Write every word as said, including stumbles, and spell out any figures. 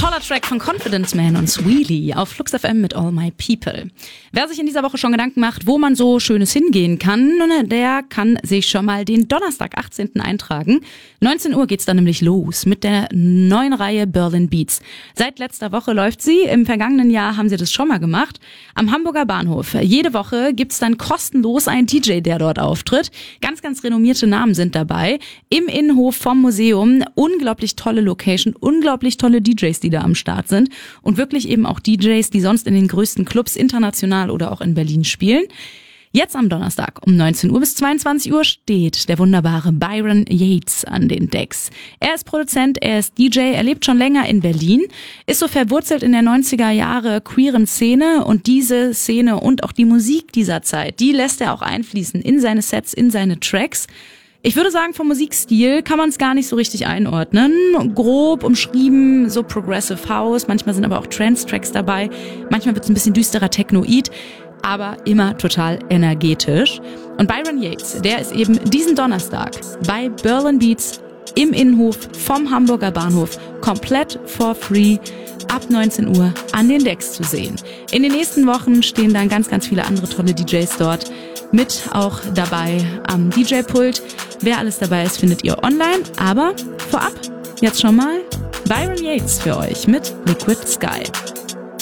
Toller Track von Confidence Man und Sweelie auf Flux F M mit All My People. Wer sich in dieser Woche schon Gedanken macht, wo man so Schönes hingehen kann, der kann sich schon mal den Donnerstag, achtzehnten eintragen. neunzehn Uhr geht's dann nämlich los mit der neuen Reihe Berlin Beats. Seit letzter Woche läuft sie. Im vergangenen Jahr haben sie das schon mal gemacht. Am Hamburger Bahnhof. Jede Woche gibt's dann kostenlos einen D J, der dort auftritt. Ganz, ganz renommierte Namen sind dabei. Im Innenhof vom Museum. Unglaublich tolle Location, unglaublich tolle D Js, die da am Start sind. Und wirklich eben auch D Js, die sonst in den größten Clubs international oder auch in Berlin spielen. Jetzt am Donnerstag um neunzehn Uhr bis zweiundzwanzig Uhr steht der wunderbare Byron Yates an den Decks. Er ist Produzent, er ist D J, er lebt schon länger in Berlin, ist so verwurzelt in der neunziger Jahre queeren Szene und diese Szene und auch die Musik dieser Zeit, die lässt er auch einfließen in seine Sets, in seine Tracks. Ich würde sagen, vom Musikstil kann man es gar nicht so richtig einordnen. Grob umschrieben, so Progressive House, manchmal sind aber auch Trance-Tracks dabei, manchmal wird es ein bisschen düsterer Technoid, aber immer total energetisch. Und Byron Yates, der ist eben diesen Donnerstag bei Berlin Beats im Innenhof vom Hamburger Bahnhof komplett for free ab neunzehn Uhr an den Decks zu sehen. In den nächsten Wochen stehen dann ganz, ganz viele andere tolle D Js dort mit auch dabei am D J-Pult. Wer alles dabei ist, findet ihr online. Aber vorab jetzt schon mal Byron Yates für euch mit Liquid Sky.